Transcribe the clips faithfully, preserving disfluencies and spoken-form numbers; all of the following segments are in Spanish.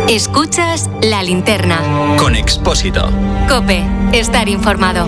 Escuchas La Linterna. Con Expósito. COPE. Estar informado.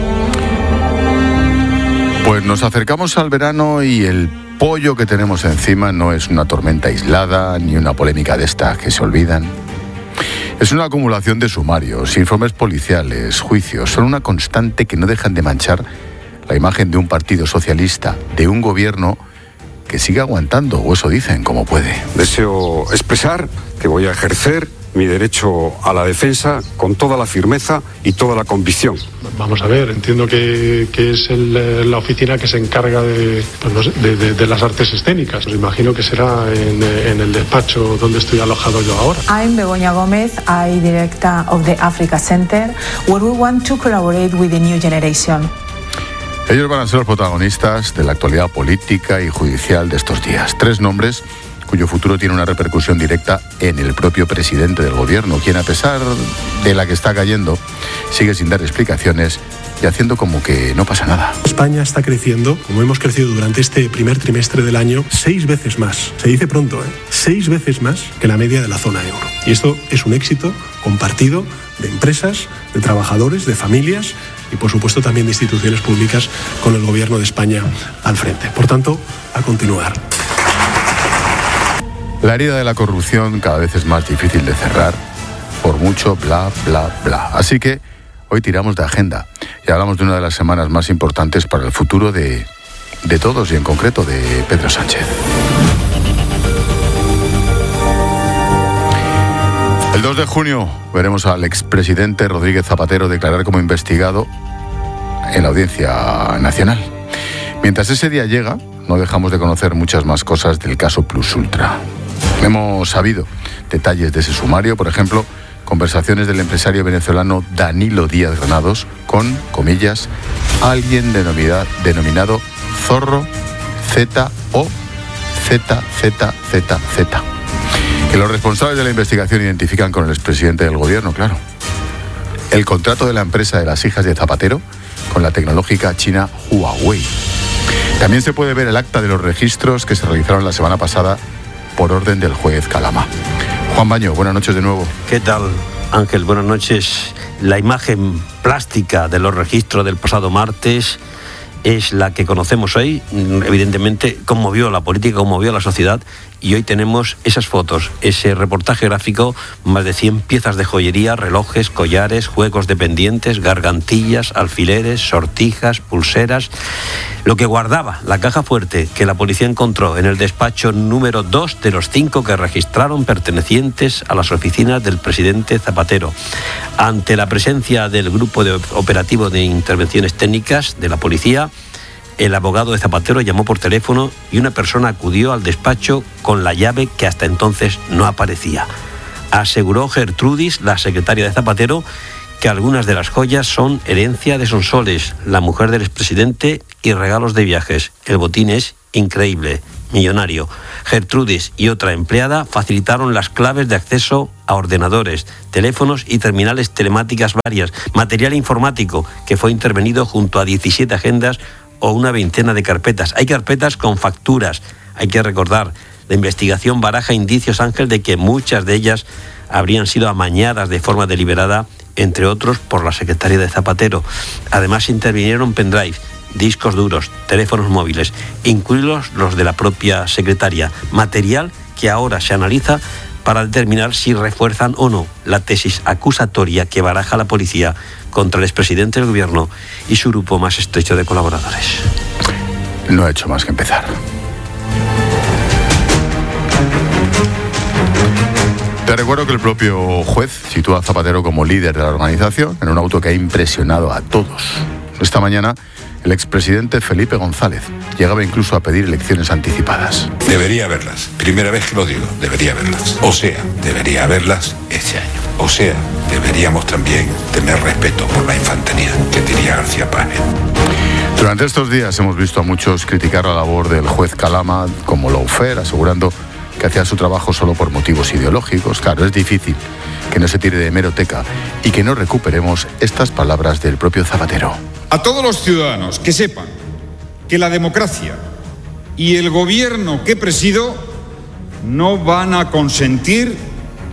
Pues nos acercamos al verano y el pollo que tenemos encima no es una tormenta aislada ni una polémica de estas que se olvidan. Es una acumulación de sumarios, informes policiales, juicios. Son una constante que no dejan de manchar la imagen de un partido socialista, de un gobierno que sigue aguantando, o eso dicen, como puede. Deseo expresar que voy a ejercer mi derecho a la defensa con toda la firmeza y toda la convicción. Vamos a ver, entiendo que, que es el, la oficina que se encarga de, pues no sé, de, de, de las artes escénicas. Pues imagino que será en, en el despacho donde estoy alojado yo ahora. I'm Begoña Gómez, I director of the Africa Center, where we want to collaborate with the new generation. Ellos van a ser los protagonistas de la actualidad política y judicial de estos días. Tres nombres cuyo futuro tiene una repercusión directa en el propio presidente del gobierno, quien, a pesar de la que está cayendo, sigue sin dar explicaciones y haciendo como que no pasa nada. España está creciendo, como hemos crecido durante este primer trimestre del año, seis veces más. Se dice pronto, ¿eh? Seis veces más que la media de la zona euro. Y esto es un éxito compartido de empresas, de trabajadores, de familias y, por supuesto, también de instituciones públicas con el gobierno de España al frente. Por tanto, a continuar. La herida de la corrupción cada vez es más difícil de cerrar, por mucho bla, bla, bla. Así que hoy tiramos de agenda y hablamos de una de las semanas más importantes para el futuro de, de todos y en concreto de Pedro Sánchez. El dos de junio veremos al expresidente Rodríguez Zapatero declarar como investigado en la Audiencia Nacional. Mientras ese día llega, no dejamos de conocer muchas más cosas del caso Plus Ultra. Hemos sabido detalles de ese sumario, por ejemplo, conversaciones del empresario venezolano Danilo Díaz Granados con, comillas, alguien denomina, denominado Zorro Z o Z Z Z Z. Que los responsables de la investigación identifican con el expresidente del gobierno, claro. El contrato de la empresa de las hijas de Zapatero con la tecnológica china Huawei. También se puede ver el acta de los registros que se realizaron la semana pasada por orden del juez Calama. Juan Baño, buenas noches de nuevo. ¿Qué tal, Ángel? Buenas noches. La imagen plástica de los registros del pasado martes es la que conocemos hoy. Evidentemente conmovió la política, conmovió a la sociedad, y hoy tenemos esas fotos, ese reportaje gráfico, más de cien piezas de joyería, relojes, collares, juegos de pendientes, gargantillas, alfileres, sortijas, pulseras. Lo que guardaba la caja fuerte que la policía encontró en el despacho número dos de los cinco que registraron pertenecientes a las oficinas del presidente Zapatero. Ante la presencia del grupo de operativo de intervenciones técnicas de la policía, el abogado de Zapatero llamó por teléfono y una persona acudió al despacho con la llave que hasta entonces no aparecía. Aseguró Gertrudis, la secretaria de Zapatero, que algunas de las joyas son herencia de Sonsoles, la mujer del expresidente, y regalos de viajes. El botín es increíble, millonario. Gertrudis y otra empleada facilitaron las claves de acceso a ordenadores, teléfonos y terminales telemáticas varias, material informático que fue intervenido junto a diecisiete agendas o una veintena de carpetas. Hay carpetas con facturas. Hay que recordar, la investigación baraja indicios, Ángel, de que muchas de ellas habrían sido amañadas de forma deliberada, entre otros por la secretaria de Zapatero. Además intervinieron pendrive, discos duros, teléfonos móviles, incluidos los de la propia secretaria. Material que ahora se analiza para determinar si refuerzan o no la tesis acusatoria que baraja la policía contra el expresidente del gobierno y su grupo más estrecho de colaboradores. No ha hecho más que empezar. Te recuerdo que el propio juez sitúa a Zapatero como líder de la organización en un auto que ha impresionado a todos. Esta mañana, el expresidente Felipe González llegaba incluso a pedir elecciones anticipadas. Debería haberlas. Primera vez que lo digo, debería haberlas. O sea, debería haberlas este año. O sea, deberíamos también tener respeto por la infantería, que diría García Páez. Durante estos días hemos visto a muchos criticar la labor del juez Calama como lawfare, asegurando que hacía su trabajo solo por motivos ideológicos. Claro, es difícil que no se tire de hemeroteca y que no recuperemos estas palabras del propio Zapatero. A todos los ciudadanos que sepan que la democracia y el gobierno que presido no van a consentir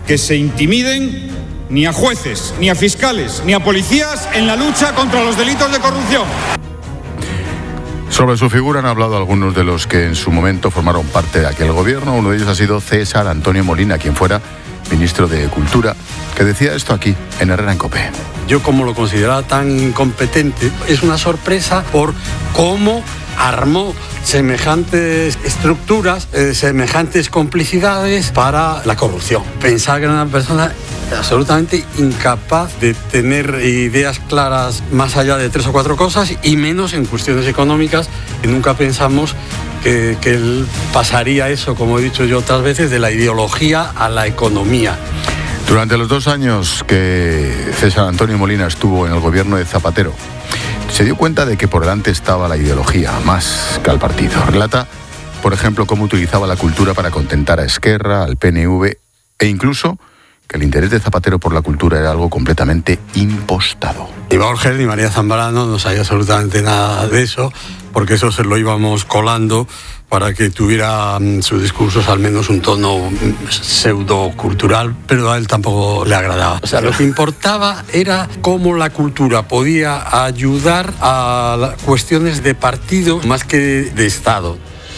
que se intimiden ni a jueces, ni a fiscales, ni a policías en la lucha contra los delitos de corrupción. Sobre su figura han hablado algunos de los que en su momento formaron parte de aquel gobierno. Uno de ellos ha sido César Antonio Molina, quien fuera ministro de Cultura, que decía esto aquí, en Herrera en COPE. Yo, como lo consideraba tan incompetente, es una sorpresa por cómo armó semejantes estructuras, eh, semejantes complicidades para la corrupción. Pensaba que era una persona absolutamente incapaz de tener ideas claras más allá de tres o cuatro cosas, y menos en cuestiones económicas, que nunca pensamos que, que él pasaría eso, como he dicho yo otras veces, de la ideología a la economía. Durante los dos años que César Antonio Molina estuvo en el gobierno de Zapatero, se dio cuenta de que por delante estaba la ideología, más que al partido. Relata, por ejemplo, cómo utilizaba la cultura para contentar a Esquerra, al P N V, e incluso que el interés de Zapatero por la cultura era algo completamente impostado. Ni Borges ni María Zambrano no sabía absolutamente nada de eso, porque eso se lo íbamos colando para que tuviera um, sus discursos al menos un tono um, pseudo-cultural, pero a él tampoco le agradaba. O sea, lo que importaba era cómo la cultura podía ayudar a las cuestiones de partido más que de Estado.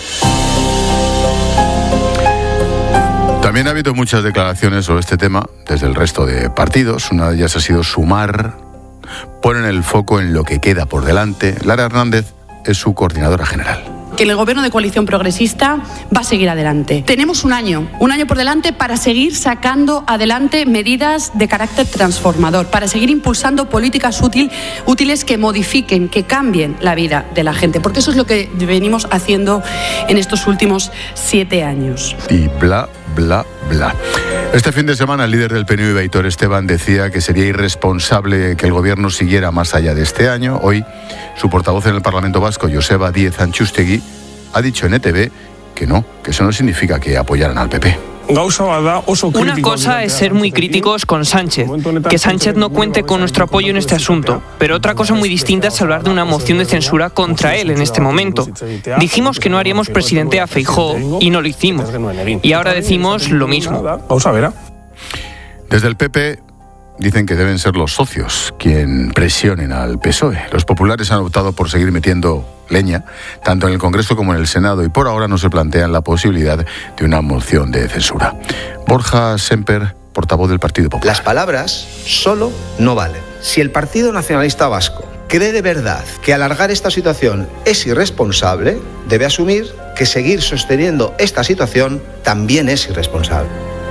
También ha habido muchas declaraciones sobre este tema desde el resto de partidos. Una de ellas ha sido Sumar. Ponen el foco en lo que queda por delante. Lara Hernández es su coordinadora general. Que el gobierno de coalición progresista va a seguir adelante. Tenemos un año, un año por delante para seguir sacando adelante medidas de carácter transformador, para seguir impulsando políticas útil, útiles que modifiquen, que cambien la vida de la gente, porque eso es lo que venimos haciendo en estos últimos siete años. Y bla, bla, bla. Este fin de semana el líder del P N V, Aitor Esteban, decía que sería irresponsable que el gobierno siguiera más allá de este año. Hoy, su portavoz en el Parlamento Vasco, Joseba Díez Antxustegi, ha dicho en E T V que no, que eso no significa que apoyaran al P P. Una cosa es ser muy críticos con Sánchez, que Sánchez no cuente con nuestro apoyo en este asunto, pero otra cosa muy distinta es hablar de una moción de censura contra él en este momento. Dijimos que no haríamos presidente a Feijóo y no lo hicimos. Y ahora decimos lo mismo. Desde el P P dicen que deben ser los socios quien presionen al P S O E. Los populares han optado por seguir metiendo leña, tanto en el Congreso como en el Senado, y por ahora no se plantean la posibilidad de una moción de censura. Borja Semper, portavoz del Partido Popular. Las palabras solo no valen. Si el Partido Nacionalista Vasco cree de verdad que alargar esta situación es irresponsable, debe asumir que seguir sosteniendo esta situación también es irresponsable.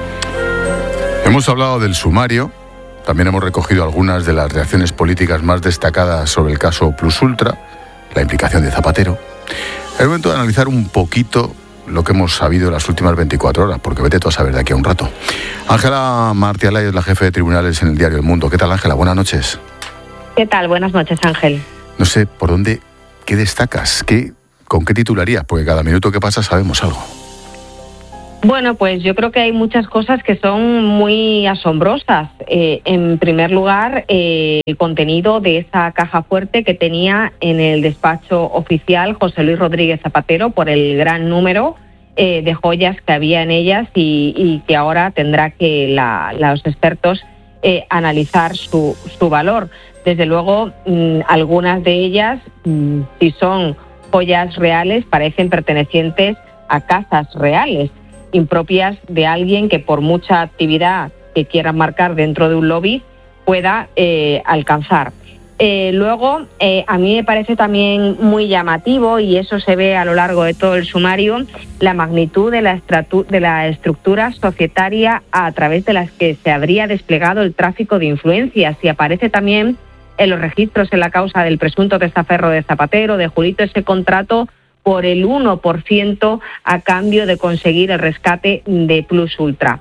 Hemos hablado del sumario. También hemos recogido algunas de las reacciones políticas más destacadas sobre el caso Plus Ultra, la implicación de Zapatero. Es el momento de analizar un poquito lo que hemos sabido en las últimas veinticuatro horas, porque vete tú a saber de aquí a un rato. Ángela Martialay es la jefe de tribunales en el diario El Mundo. ¿Qué tal, Ángela? Buenas noches. ¿Qué tal? Buenas noches, Ángel. No sé, ¿por dónde, qué destacas? ¿Qué, ¿Con qué titularías? Porque cada minuto que pasa sabemos algo. Bueno, pues yo creo que hay muchas cosas que son muy asombrosas. Eh, en primer lugar, eh, el contenido de esa caja fuerte que tenía en el despacho oficial José Luis Rodríguez Zapatero por el gran número eh, de joyas que había en ellas y, y que ahora tendrá que la, los expertos eh, analizar su, su valor. Desde luego, mmm, algunas de ellas, mmm, si son joyas reales, parecen pertenecientes a casas reales, impropias de alguien que por mucha actividad que quiera marcar dentro de un lobby pueda eh, alcanzar. Eh, luego, eh, a mí me parece también muy llamativo, y eso se ve a lo largo de todo el sumario, la magnitud de la, estratu- de la estructura societaria a través de las que se habría desplegado el tráfico de influencias, y aparece también en los registros en la causa del presunto testaferro de Zapatero, de Julito, ese contrato por el uno por ciento a cambio de conseguir el rescate de Plus Ultra.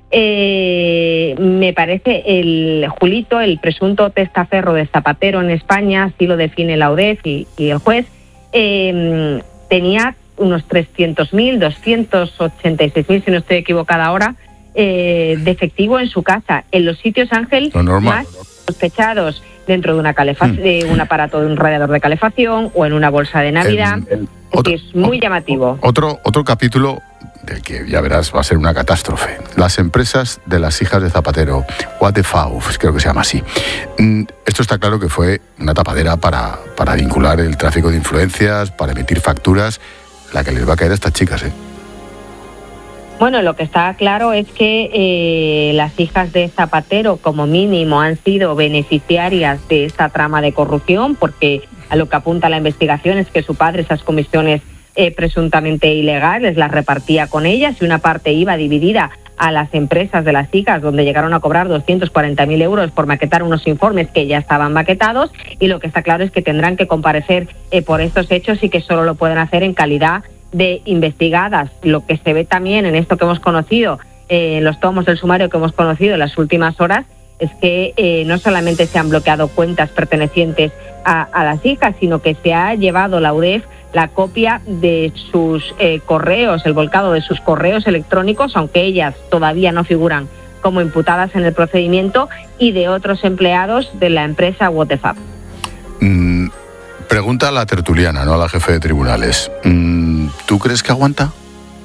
Eh, me parece el Julito, el presunto testaferro de Zapatero en España, así lo define la U D E F y, y el juez, eh, tenía unos trescientos mil, doscientos ochenta y seis mil, si no estoy equivocada ahora, eh, de efectivo en su casa, en los sitios, Ángel, más sospechados, dentro de una calefa- hmm. de un aparato de un radiador de calefacción o en una bolsa de Navidad. El, el, otro, es muy llamativo. Otro, otro capítulo del que ya verás va a ser una catástrofe. Las empresas de las hijas de Zapatero, What the Fuck, creo que se llama así. Esto está claro que fue una tapadera para, para vincular el tráfico de influencias, para emitir facturas, la que les va a caer a estas chicas, ¿eh? Bueno, lo que está claro es que eh, las hijas de Zapatero, como mínimo, han sido beneficiarias de esta trama de corrupción, porque a lo que apunta la investigación es que su padre esas comisiones eh, presuntamente ilegales las repartía con ellas y una parte iba dividida a las empresas de las hijas, donde llegaron a cobrar doscientos cuarenta mil euros por maquetar unos informes que ya estaban maquetados, y lo que está claro es que tendrán que comparecer eh, por estos hechos y que solo lo pueden hacer en calidad de investigadas. Lo que se ve también en esto que hemos conocido, eh, en los tomos del sumario que hemos conocido en las últimas horas, es que eh, no solamente se han bloqueado cuentas pertenecientes a, a las hijas, sino que se ha llevado la U D E F la copia de sus eh, correos, el volcado de sus correos electrónicos, aunque ellas todavía no figuran como imputadas en el procedimiento, y de otros empleados de la empresa What the Fuck. Mm, pregunta a la tertuliana, no a la jefe de tribunales. Mm, ¿Tú crees que aguanta?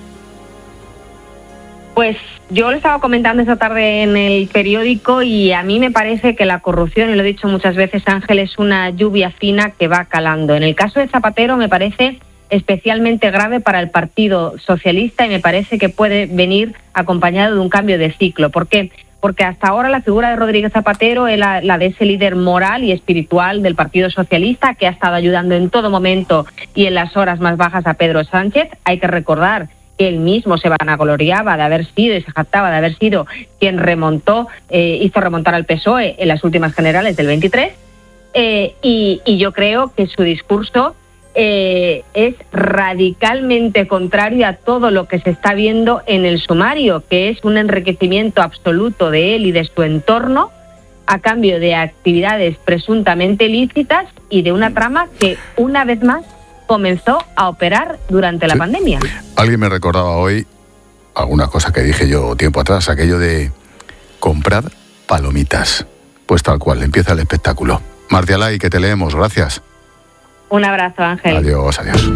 Pues yo lo estaba comentando esta tarde en el periódico y a mí me parece que la corrupción, y lo he dicho muchas veces, Ángel, es una lluvia fina que va calando. En el caso de Zapatero me parece especialmente grave para el Partido Socialista y me parece que puede venir acompañado de un cambio de ciclo. ¿Por qué? Porque hasta ahora la figura de Rodríguez Zapatero es la, la de ese líder moral y espiritual del Partido Socialista, que ha estado ayudando en todo momento y en las horas más bajas a Pedro Sánchez. Hay que recordar que él mismo se vanagloriaba de haber sido y se jactaba de haber sido quien remontó, eh, hizo remontar al P S O E en las últimas generales del veintitrés, eh, y, y yo creo que su discurso eh, es radicalmente contrario a todo lo que se está viendo en el sumario, que es un enriquecimiento absoluto de él y de su entorno a cambio de actividades presuntamente ilícitas y de una trama que, una vez más, comenzó a operar durante la sí. pandemia. Alguien me recordaba hoy alguna cosa que dije yo tiempo atrás, aquello de comprar palomitas. Pues tal cual, empieza el espectáculo. Marti Alay, que te leemos, gracias. Un abrazo, Ángel. Adiós, adiós.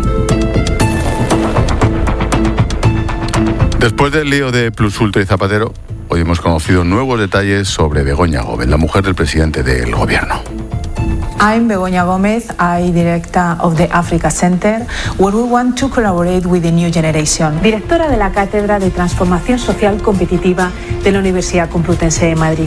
Después del lío de Plus Ultra y Zapatero, hoy hemos conocido nuevos detalles sobre Begoña Gómez, la mujer del presidente del gobierno. I'm Begoña Gómez, I Director of the Africa Center, where we want to collaborate with the new generation. Directora de la Cátedra de Transformación Social Competitiva de la Universidad Complutense de Madrid.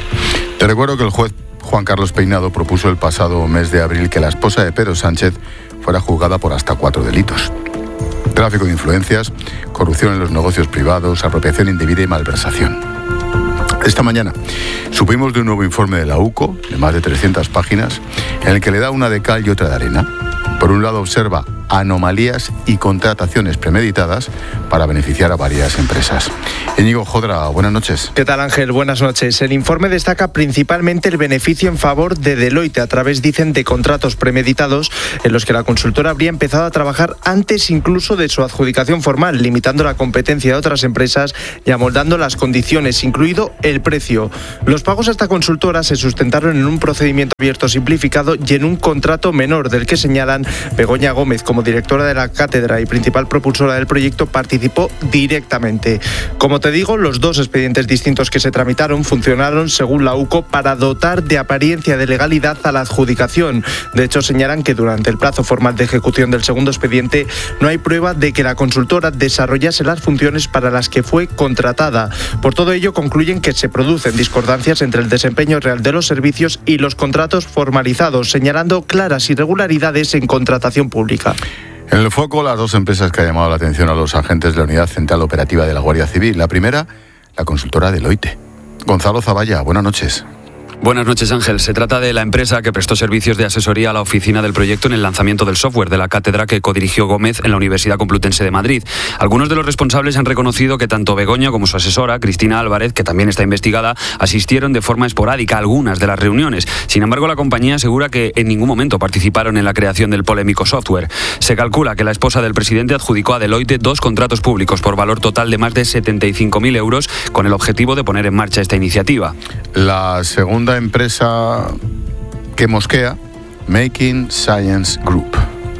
Te recuerdo que el juez Juan Carlos Peinado propuso el pasado mes de abril que la esposa de Pedro Sánchez fuera juzgada por hasta cuatro delitos: tráfico de influencias, corrupción en los negocios privados, apropiación indebida y malversación. Esta mañana supimos de un nuevo informe de la U C O, de más de trescientas páginas, en el que le da una de cal y otra de arena. Por un lado observa anomalías y contrataciones premeditadas para beneficiar a varias empresas. Íñigo Jodra, buenas noches. ¿Qué tal, Ángel? Buenas noches. El informe destaca principalmente el beneficio en favor de Deloitte a través, dicen, de contratos premeditados en los que la consultora habría empezado a trabajar antes incluso de su adjudicación formal, limitando la competencia de otras empresas y amoldando las condiciones, incluido el precio. Los pagos a esta consultora se sustentaron en un procedimiento abierto simplificado y en un contrato menor, del que señalan Begoña Gómez, como directora de la cátedra y principal propulsora del proyecto, participó directamente. Como te digo, los dos expedientes distintos que se tramitaron funcionaron, según la U C O, para dotar de apariencia de legalidad a la adjudicación. De hecho, señalan que durante el plazo formal de ejecución del segundo expediente no hay prueba de que la consultora desarrollase las funciones para las que fue contratada. Por todo ello, concluyen que se producen discordancias entre el desempeño real de los servicios y los contratos formalizados, señalando claras irregularidades en contratación pública. En el foco, las dos empresas que han llamado la atención a los agentes de la Unidad Central Operativa de la Guardia Civil. La primera, la consultora Deloitte. Gonzalo Zavalla, buenas noches. Buenas noches, Ángel. Se trata de la empresa que prestó servicios de asesoría a la oficina del proyecto en el lanzamiento del software de la cátedra que codirigió Gómez en la Universidad Complutense de Madrid. Algunos de los responsables han reconocido que tanto Begoña como su asesora, Cristina Álvarez, que también está investigada, asistieron de forma esporádica a algunas de las reuniones. Sin embargo, la compañía asegura que en ningún momento participaron en la creación del polémico software. Se calcula que la esposa del presidente adjudicó a Deloitte dos contratos públicos por valor total de más de setenta y cinco mil euros con el objetivo de poner en marcha esta iniciativa. La segunda empresa que mosquea, Making Science Group.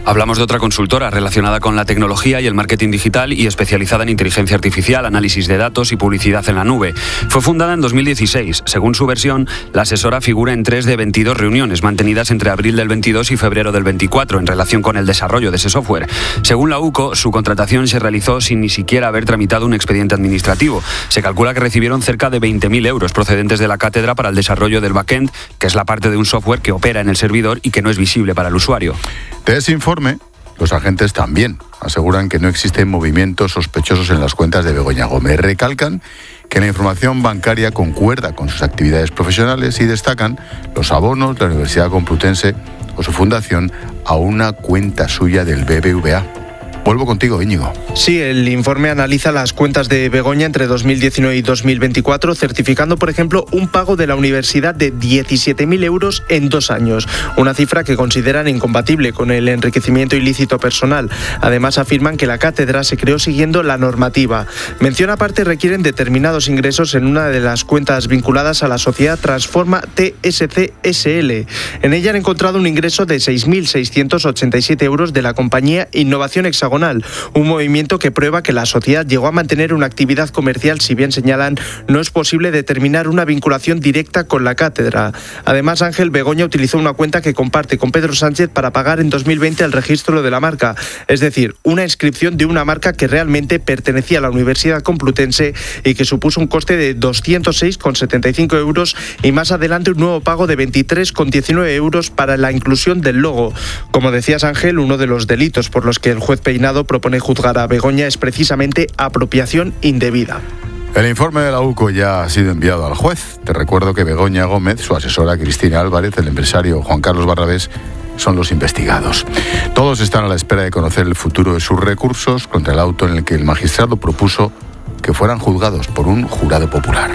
Hablamos de otra consultora relacionada con la tecnología y el marketing digital y especializada en inteligencia artificial, análisis de datos y publicidad en la nube. Fue fundada en dos mil dieciséis. Según su versión, la asesora figura en tres de veintidós reuniones mantenidas entre abril del veintidós y febrero del veinticuatro en relación con el desarrollo de ese software. Según la U C O, su contratación se realizó sin ni siquiera haber tramitado un expediente administrativo. Se calcula que recibieron cerca de veinte mil euros procedentes de la cátedra para el desarrollo del backend, que es la parte de un software que opera en el servidor y que no es visible para el usuario. De ese informe, los agentes también aseguran que no existen movimientos sospechosos en las cuentas de Begoña Gómez. Recalcan que la información bancaria concuerda con sus actividades profesionales y destacan los abonos de la Universidad Complutense o su fundación a una cuenta suya del B B V A. Vuelvo contigo, Íñigo. Sí, el informe analiza las cuentas de Begoña entre dos mil diecinueve y dos mil veinticuatro, certificando, por ejemplo, un pago de la universidad de diecisiete mil euros en dos años, una cifra que consideran incompatible con el enriquecimiento ilícito personal. Además, afirman que la cátedra se creó siguiendo la normativa. Mención aparte, requieren determinados ingresos en una de las cuentas vinculadas a la sociedad Transforma T S C S L. En ella han encontrado un ingreso de seis mil seiscientos ochenta y siete euros de la compañía Innovación Hexagonal, un movimiento que prueba que la sociedad llegó a mantener una actividad comercial, si bien señalan no es posible determinar una vinculación directa con la cátedra. Además, Ángel, Begoña utilizó una cuenta que comparte con Pedro Sánchez para pagar en dos mil veinte el registro de la marca, es decir, una inscripción de una marca que realmente pertenecía a la Universidad Complutense y que supuso un coste de doscientos seis coma setenta y cinco euros y más adelante un nuevo pago de veintitrés coma diecinueve euros para la inclusión del logo. Como decías, Ángel, uno de los delitos por los que el juez Peinado propone juzgar a Begoña es precisamente apropiación indebida. El informe de la U C O ya ha sido enviado al juez. Te recuerdo que Begoña Gómez, su asesora Cristina Álvarez, el empresario Juan Carlos Barrabés son los investigados. Todos están a la espera de conocer el futuro de sus recursos contra el auto en el que el magistrado propuso que fueran juzgados por un jurado popular.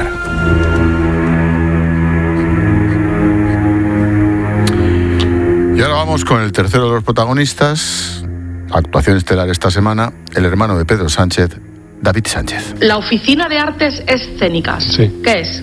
Y ahora vamos con el tercero de los protagonistas. Actuación estelar esta semana, el hermano de Pedro Sánchez, David Sánchez. La Oficina de Artes Escénicas. Sí. ¿Qué es?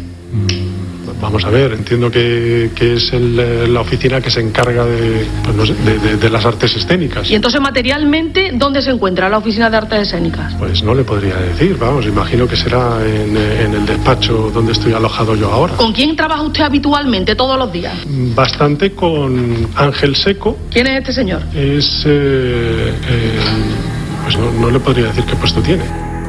Vamos a ver, entiendo que, que es el, la oficina que se encarga de, pues no sé, de, de, de las artes escénicas. Y entonces, materialmente, ¿dónde se encuentra la Oficina de Artes Escénicas? Pues no le podría decir, vamos, imagino que será en, en el despacho donde estoy alojado yo ahora. ¿Con quién trabaja usted habitualmente todos los días? Bastante con Ángel Seco. ¿Quién es este señor? Es... Eh, eh, pues no, no le podría decir qué puesto tiene.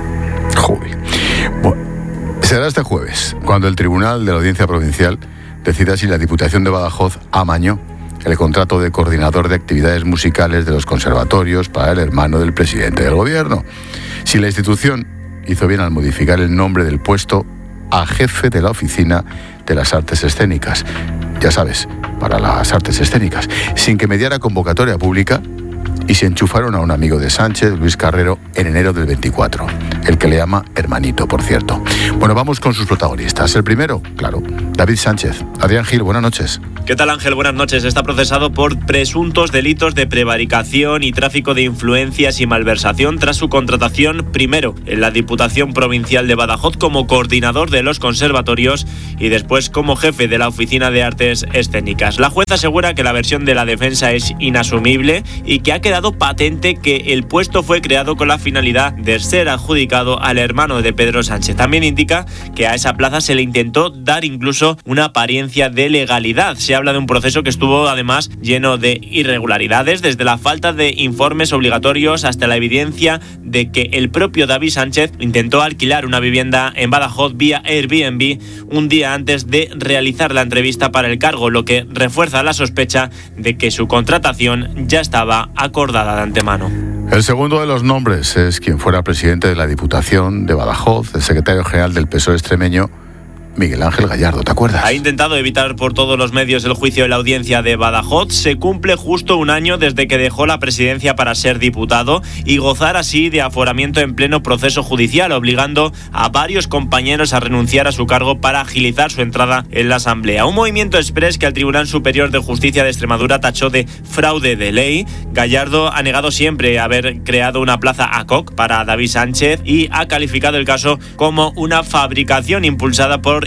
Joder. Bueno. Será este jueves, cuando el Tribunal de la Audiencia Provincial decida si la Diputación de Badajoz amañó el contrato de coordinador de actividades musicales de los conservatorios para el hermano del presidente del gobierno. Si la institución hizo bien al modificar el nombre del puesto a jefe de la Oficina de las Artes Escénicas. Ya sabes, para las artes escénicas, sin que mediara convocatoria pública, y se enchufaron a un amigo de Sánchez, Luis Carrero, en enero del veinticuatro, el que le llama hermanito, por cierto. Bueno, vamos con sus protagonistas. El primero, claro, David Sánchez. Adrián Gil, buenas noches. ¿Qué tal, Ángel? Buenas noches. Está procesado por presuntos delitos de prevaricación y tráfico de influencias y malversación tras su contratación, primero en la Diputación Provincial de Badajoz como coordinador de los conservatorios y después como jefe de la Oficina de Artes Escénicas. La jueza asegura que la versión de la defensa es inasumible y que ha quedado patente que el puesto fue creado con la finalidad de ser adjudicado al hermano de Pedro Sánchez. También indica que a esa plaza se le intentó dar incluso una apariencia de legalidad. Se habla de un proceso que estuvo además lleno de irregularidades, desde la falta de informes obligatorios hasta la evidencia de que el propio David Sánchez intentó alquilar una vivienda en Badajoz vía Airbnb un día antes de realizar la entrevista para el cargo, lo que refuerza la sospecha de que su contratación ya estaba acordada de antemano. El segundo de los nombres es quien fuera presidente de la Diputación de Badajoz, el secretario general del P S O E extremeño, Miguel Ángel Gallardo, ¿te acuerdas? Ha intentado evitar por todos los medios el juicio de la audiencia de Badajoz. Se cumple justo un año desde que dejó la presidencia para ser diputado y gozar así de aforamiento en pleno proceso judicial, obligando a varios compañeros a renunciar a su cargo para agilizar su entrada en la Asamblea. Un movimiento exprés que el Tribunal Superior de Justicia de Extremadura tachó de fraude de ley. Gallardo ha negado siempre haber creado una plaza ad hoc para David Sánchez y ha calificado el caso como una fabricación impulsada por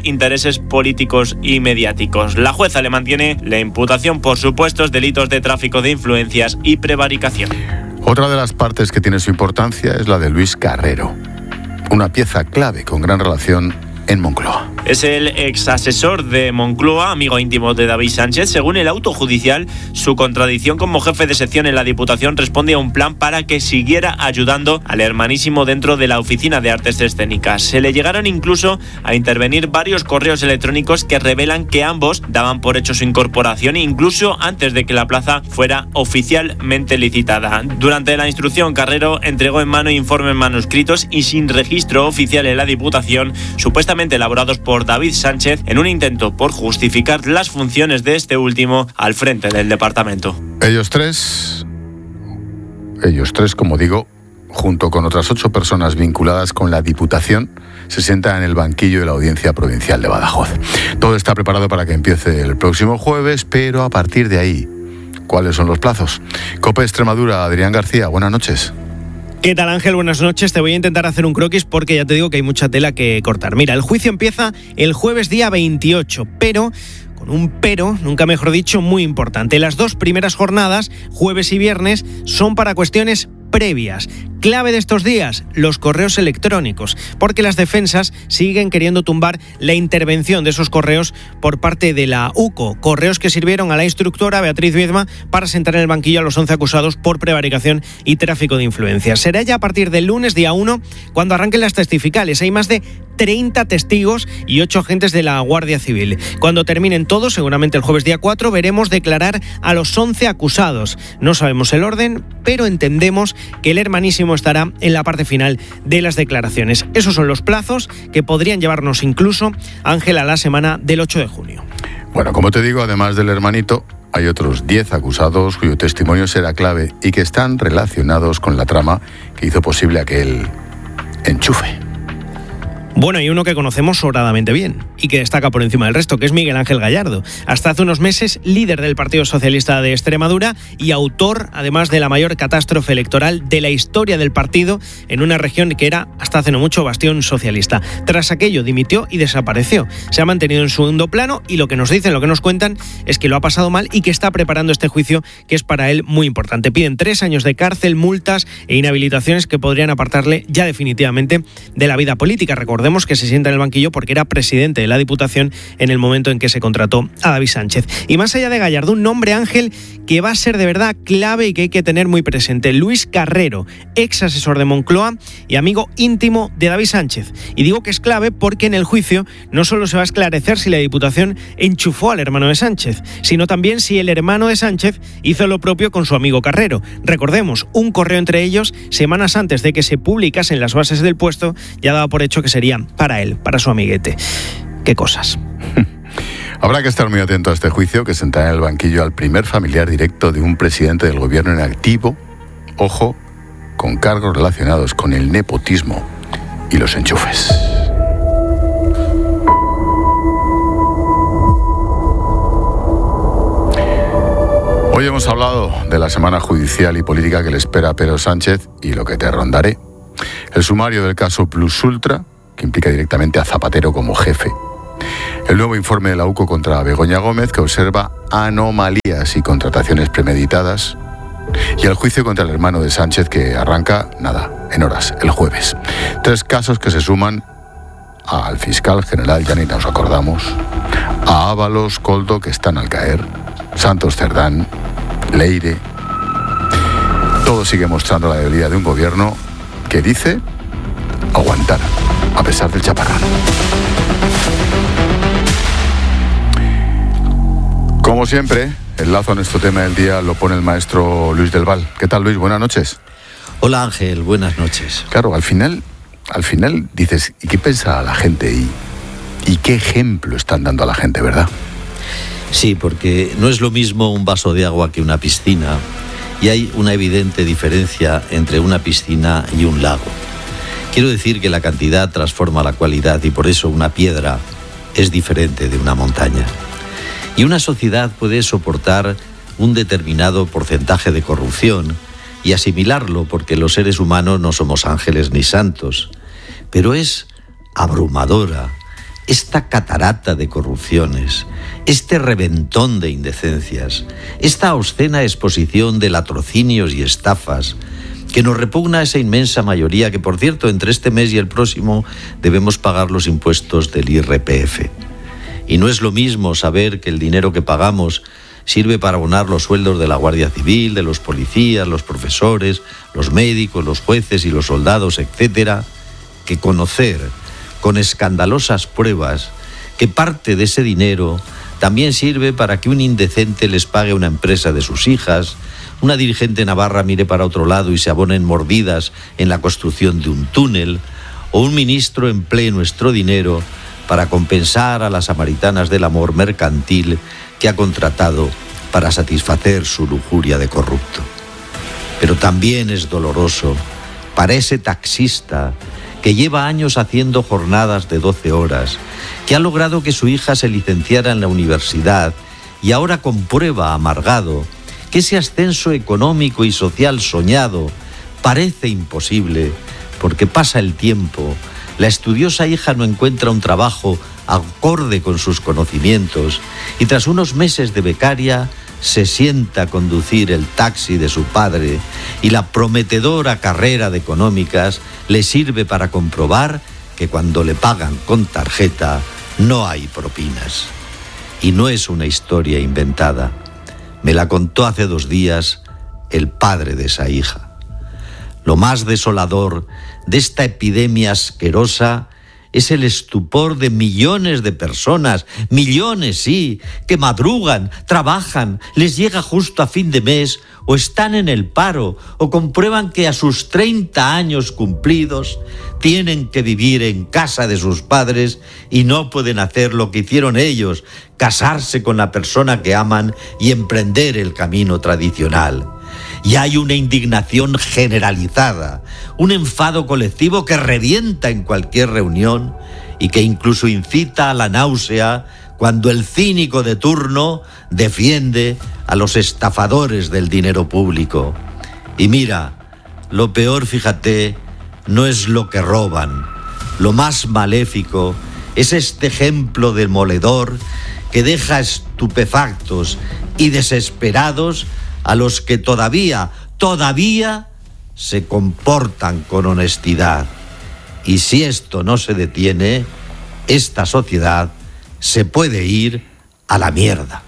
por intereses políticos y mediáticos. La jueza le mantiene la imputación por supuestos delitos de tráfico de influencias y prevaricación. Otra de las partes que tiene su importancia es la de Luis Carrero, una pieza clave con gran relación en Moncloa. Es el ex asesor de Moncloa, amigo íntimo de David Sánchez. Según el auto judicial, su contradicción como jefe de sección en la Diputación responde a un plan para que siguiera ayudando al hermanísimo dentro de la Oficina de Artes Escénicas. Se le llegaron incluso a intervenir varios correos electrónicos que revelan que ambos daban por hecho su incorporación, incluso antes de que la plaza fuera oficialmente licitada. Durante la instrucción, Carrero entregó en mano informes manuscritos y sin registro oficial en la Diputación, supuestamente elaborados por David Sánchez, en un intento por justificar las funciones de este último al frente del departamento. Ellos tres, ellos tres, como digo, junto con otras ocho personas vinculadas con la Diputación, se sientan en el banquillo de la Audiencia Provincial de Badajoz. Todo está preparado para que empiece el próximo jueves, pero a partir de ahí, ¿cuáles son los plazos? COPE Extremadura, Adrián García, buenas noches. ¿Qué tal, Ángel? Buenas noches. Te voy a intentar hacer un croquis porque ya te digo que hay mucha tela que cortar. Mira, el juicio empieza el jueves día veintiocho, pero con un pero, nunca mejor dicho, muy importante. Las dos primeras jornadas, jueves y viernes, son para cuestiones previas. Clave de estos días, los correos electrónicos, porque las defensas siguen queriendo tumbar la intervención de esos correos por parte de la U C O, correos que sirvieron a la instructora Beatriz Viedma para sentar en el banquillo a los once acusados por prevaricación y tráfico de influencias. Será ya a partir del lunes, día uno, cuando arranquen las testificales. Hay más de treinta testigos y ocho agentes de la Guardia Civil. Cuando terminen todos, seguramente el jueves día cuatro, veremos declarar a los once acusados. No sabemos el orden, pero entendemos que el hermanísimo estará en la parte final de las declaraciones. Esos son los plazos que podrían llevarnos incluso, Ángel, a la semana del ocho de junio. Bueno, como te digo, además del hermanito, hay otros diez acusados cuyo testimonio será clave y que están relacionados con la trama que hizo posible aquel enchufe. Bueno, hay uno que conocemos sobradamente bien y que destaca por encima del resto, que es Miguel Ángel Gallardo. Hasta hace unos meses, líder del Partido Socialista de Extremadura y autor, además, de la mayor catástrofe electoral de la historia del partido en una región que era, hasta hace no mucho, bastión socialista. Tras aquello, dimitió y desapareció. Se ha mantenido en segundo plano y lo que nos dicen, lo que nos cuentan, es que lo ha pasado mal y que está preparando este juicio que es para él muy importante. Piden tres años de cárcel, multas e inhabilitaciones que podrían apartarle ya definitivamente de la vida política. Recordemos que se sienta en el banquillo porque era presidente de la Diputación en el momento en que se contrató a David Sánchez. Y más allá de Gallardo, un nombre, Ángel, que va a ser de verdad clave y que hay que tener muy presente. Luis Carrero, ex asesor de Moncloa y amigo íntimo de David Sánchez. Y digo que es clave porque en el juicio no solo se va a esclarecer si la Diputación enchufó al hermano de Sánchez, sino también si el hermano de Sánchez hizo lo propio con su amigo Carrero. Recordemos, un correo entre ellos, semanas antes de que se publicasen las bases del puesto, ya daba por hecho que sería para él, para su amiguete. Qué cosas. Habrá que estar muy atento a este juicio que sentará en el banquillo al primer familiar directo de un presidente del gobierno en activo, ojo, con cargos relacionados con el nepotismo y los enchufes. Hoy hemos hablado de la semana judicial y política que le espera a Pedro Sánchez y lo que te rondaré. El sumario del caso Plus Ultra, que implica directamente a Zapatero como jefe. El nuevo informe de la U C O contra Begoña Gómez, que observa anomalías y contrataciones premeditadas. Y el juicio contra el hermano de Sánchez, que arranca, nada, en horas, el jueves. Tres casos que se suman al fiscal general, ya ni nos acordamos, a Ábalos, Koldo, que están al caer, Santos Cerdán, Leire. Todo sigue mostrando la debilidad de un gobierno que dice aguantar, a pesar del chaparrón. Como siempre, el lazo en este tema del día lo pone el maestro Luis del Val. ¿Qué tal, Luis? Buenas noches. Hola, Ángel. Buenas noches. Claro, al final, al final dices, ¿y qué piensa la gente? ¿Y, y qué ejemplo están dando a la gente, verdad? Sí, porque no es lo mismo un vaso de agua que una piscina, y hay una evidente diferencia entre una piscina y un lago. Quiero decir que la cantidad transforma la cualidad y por eso una piedra es diferente de una montaña. Y una sociedad puede soportar un determinado porcentaje de corrupción y asimilarlo porque los seres humanos no somos ángeles ni santos, pero es abrumadora, esta catarata de corrupciones, este reventón de indecencias, esta obscena exposición de latrocinios y estafas, que nos repugna a esa inmensa mayoría que, por cierto, entre este mes y el próximo debemos pagar los impuestos del I R P F. Y no es lo mismo saber que el dinero que pagamos sirve para abonar los sueldos de la Guardia Civil, de los policías, los profesores, los médicos, los jueces y los soldados, etcétera, que conocer con escandalosas pruebas que parte de ese dinero también sirve para que un indecente les pague a una empresa de sus hijas, una dirigente navarra mire para otro lado y se abonen mordidas en la construcción de un túnel, o un ministro emplee nuestro dinero para compensar a las samaritanas del amor mercantil que ha contratado para satisfacer su lujuria de corrupto. Pero también es doloroso para ese taxista que lleva años haciendo jornadas de doce horas, que ha logrado que su hija se licenciara en la universidad y ahora comprueba, amargado, que ese ascenso económico y social soñado parece imposible porque pasa el tiempo, la estudiosa hija no encuentra un trabajo acorde con sus conocimientos y tras unos meses de becaria se sienta a conducir el taxi de su padre y la prometedora carrera de económicas le sirve para comprobar que cuando le pagan con tarjeta no hay propinas. Y no es una historia inventada. Me la contó hace dos días el padre de esa hija. Lo más desolador de esta epidemia asquerosa es el estupor de millones de personas, millones, sí, que madrugan, trabajan, les llega justo a fin de mes, o están en el paro, o comprueban que a sus treinta años cumplidos tienen que vivir en casa de sus padres y no pueden hacer lo que hicieron ellos, casarse con la persona que aman y emprender el camino tradicional. Y hay una indignación generalizada, un enfado colectivo que revienta en cualquier reunión y que incluso incita a la náusea cuando el cínico de turno defiende a los estafadores del dinero público. Y mira, lo peor, fíjate, no es lo que roban. Lo más maléfico es este ejemplo demoledor que deja estupefactos y desesperados a los que todavía, todavía se comportan con honestidad. Y si esto no se detiene, esta sociedad se puede ir a la mierda.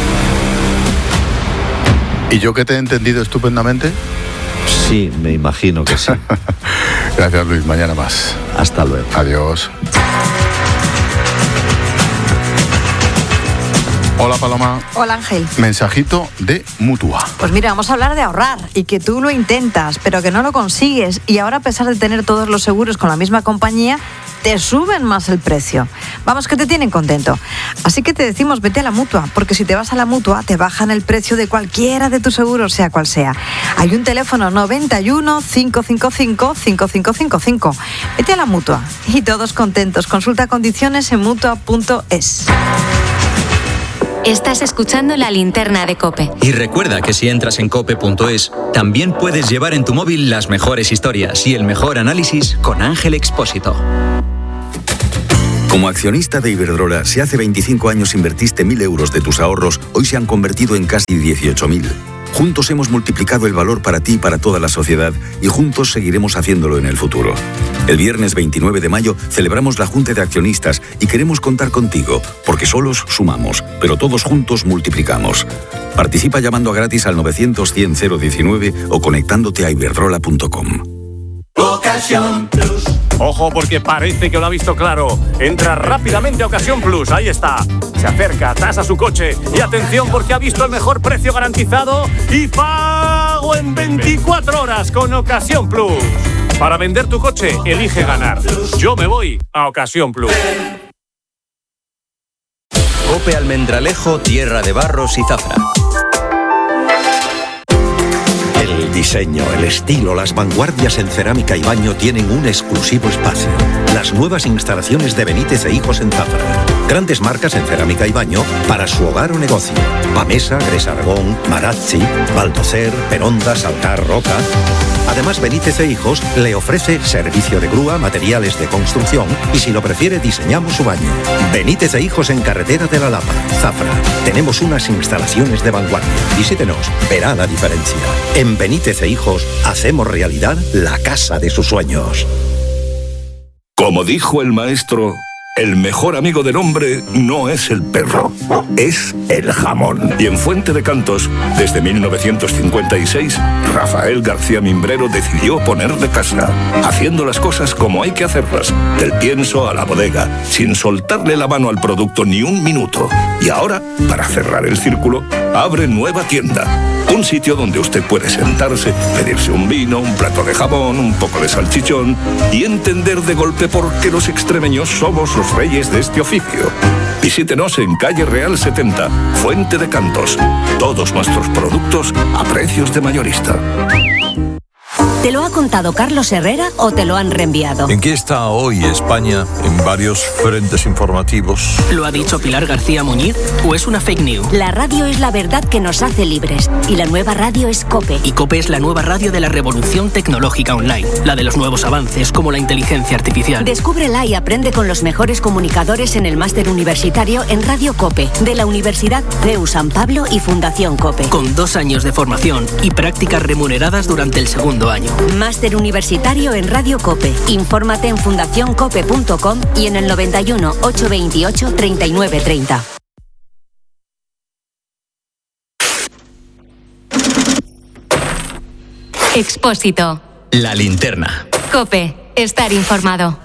¿Y yo que te he entendido estupendamente? Sí, me imagino que sí. Gracias, Luis. Mañana más. Hasta luego. Adiós. Hola, Paloma. Hola, Ángel. Mensajito de Mutua. Pues mira, vamos a hablar de ahorrar y que tú lo intentas, pero que no lo consigues y ahora, a pesar de tener todos los seguros con la misma compañía, te suben más el precio. Vamos, que te tienen contento. Así que te decimos, vete a la Mutua, porque si te vas a la Mutua, te bajan el precio de cualquiera de tus seguros, sea cual sea. Hay un teléfono noventa y uno, cinco cinco cinco, cinco cinco cinco cinco. Vete a la Mutua y todos contentos. Consulta condiciones en mutua punto es. Estás escuchando La Linterna de COPE. Y recuerda que si entras en cope punto es, también puedes llevar en tu móvil las mejores historias y el mejor análisis con Ángel Expósito. Como accionista de Iberdrola, si hace veinticinco años invertiste mil euros de tus ahorros, hoy se han convertido en casi dieciocho mil. Juntos hemos multiplicado el valor para ti y para toda la sociedad y juntos seguiremos haciéndolo en el futuro. El viernes veintinueve de mayo celebramos la Junta de Accionistas y queremos contar contigo, porque solos sumamos, pero todos juntos multiplicamos. Participa llamando a gratis al novecientos cien cero diecinueve o conectándote a iberdrola punto com. Ocasión Plus. Ojo, porque parece que lo ha visto claro. Entra rápidamente a Ocasión Plus, ahí está. Se acerca, tasa su coche y atención porque ha visto el mejor precio garantizado y pago en veinticuatro horas con Ocasión Plus. Para vender tu coche, elige ganar. Yo me voy a Ocasión Plus. COPE Almendralejo, tierra de barros y zafra. El diseño, el estilo, las vanguardias en cerámica y baño tienen un exclusivo espacio. las nuevas instalaciones de Benítez e Hijos en Zafra. Grandes marcas en cerámica y baño para su hogar o negocio. Pamesa, Gres Aragón, Marazzi, Baldocer, Peronda, Saltar, Roca. Además, Benítez e Hijos le ofrece servicio de grúa, materiales de construcción y, si lo prefiere, diseñamos su baño. Benítez e Hijos en Carretera de la Lapa, Zafra. Tenemos unas instalaciones de vanguardia. Visítenos, verá la diferencia. En Benítez e Hijos hacemos realidad la casa de sus sueños. Como dijo el maestro, el mejor amigo del hombre no es el perro, es el jamón. Y en Fuente de Cantos, desde mil novecientos cincuenta y seis, Rafael García Mimbrero decidió ponerle casa, haciendo las cosas como hay que hacerlas, del pienso a la bodega, sin soltarle la mano al producto ni un minuto. Y ahora, para cerrar el círculo, abre nueva tienda. Un sitio donde usted puede sentarse, pedirse un vino, un plato de jamón, un poco de salchichón y entender de golpe por qué los extremeños somos los reyes de este oficio. Visítenos en Calle Real setenta, Fuente de Cantos. Todos nuestros productos a precios de mayorista. ¿Te lo ha contado Carlos Herrera o te lo han reenviado? ¿En qué está hoy España en varios frentes informativos? ¿Lo ha dicho Pilar García Muñiz o es una fake news? La radio es la verdad que nos hace libres y la nueva radio es COPE. Y COPE es la nueva radio de la revolución tecnológica online, la de los nuevos avances como la inteligencia artificial. Descúbrela y aprende con los mejores comunicadores en el máster universitario en Radio COPE de la Universidad C E U San Pablo y Fundación COPE. Con dos años de formación y prácticas remuneradas durante el segundo año. Máster universitario en Radio COPE. Infórmate en fundación cope punto com y en el noventa y uno, ochocientos veintiocho, treinta y nueve treinta. Expósito. La linterna. COPE. Estar informado.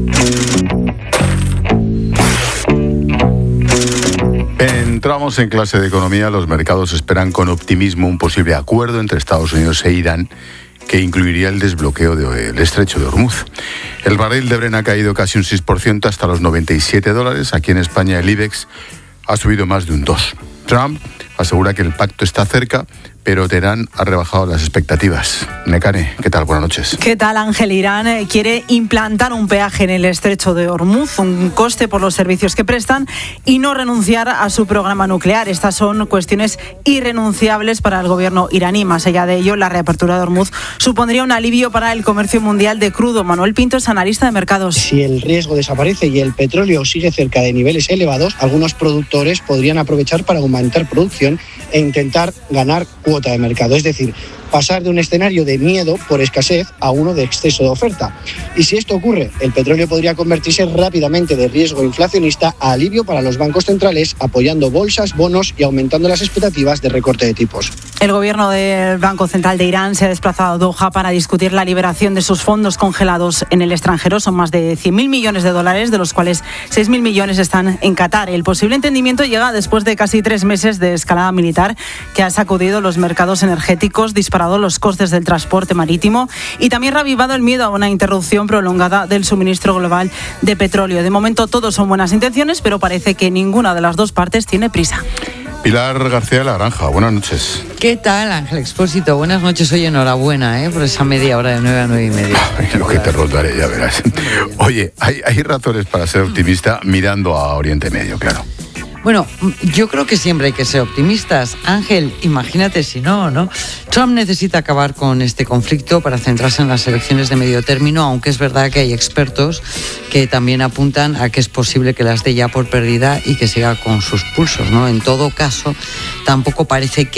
Entramos en clase de economía. Los mercados esperan con optimismo un posible acuerdo entre Estados Unidos e Irán que incluiría el desbloqueo del estrecho de Hormuz. El barril de Brent ha caído casi un seis por ciento hasta los noventa y siete dólares. Aquí en España el IBEX ha subido más de un dos por ciento. Trump asegura que el pacto está cerca, pero Teherán ha rebajado las expectativas. Nekane, ¿qué tal? Buenas noches. ¿Qué tal, Ángel? Irán quiere implantar un peaje en el estrecho de Hormuz, un coste por los servicios que prestan y no renunciar a su programa nuclear. Estas son cuestiones irrenunciables para el gobierno iraní. Más allá de ello, la reapertura de Hormuz supondría un alivio para el comercio mundial de crudo. Manuel Pinto es analista de mercados. Si el riesgo desaparece y el petróleo sigue cerca de niveles elevados, algunos productores podrían aprovechar para aumentar producción e intentar ganar cuota de mercado, es decir, pasar de un escenario de miedo por escasez a uno de exceso de oferta. Y si esto ocurre, el petróleo podría convertirse rápidamente de riesgo inflacionista a alivio para los bancos centrales, apoyando bolsas, bonos y aumentando las expectativas de recorte de tipos. El gobierno del Banco Central de Irán se ha desplazado a Doha para discutir la liberación de sus fondos congelados en el extranjero. Son más de cien mil millones de dólares, de los cuales seis mil millones están en Qatar. El posible entendimiento llega después de casi tres meses de escalada militar que ha sacudido los mercados energéticos, disparado los costes del transporte marítimo y también reavivado el miedo a una interrupción prolongada del suministro global de petróleo. De momento todo son buenas intenciones, pero parece que ninguna de las dos partes tiene prisa. Pilar García de la Granja, buenas noches. ¿Qué tal, Ángel Expósito? Buenas noches, oye, enhorabuena, ¿eh? Por esa media hora de nueve a nueve y media. Lo que te rondaré, ya verás. Oye, hay, hay razones para ser optimista mirando a Oriente Medio, claro. Bueno, yo creo que siempre hay que ser optimistas. Ángel, imagínate si no, ¿no? Trump necesita acabar con este conflicto para centrarse en las elecciones de medio término, aunque es verdad que hay expertos que también apuntan a que es posible que las dé ya por perdida y que siga con sus pulsos, ¿no? En todo caso, tampoco parece que